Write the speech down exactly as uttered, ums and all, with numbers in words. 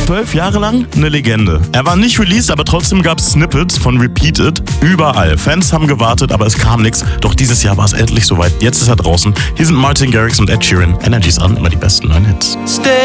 Zwölf Jahre lang eine Legende. Er war nicht released, aber trotzdem gab es Snippets von Repeated überall. Fans haben gewartet, aber es kam nichts. Doch dieses Jahr war es endlich soweit. Jetzt ist er draußen. Hier sind Martin Garrix und Ed Sheeran. Energies an, immer die besten neuen Hits. Stay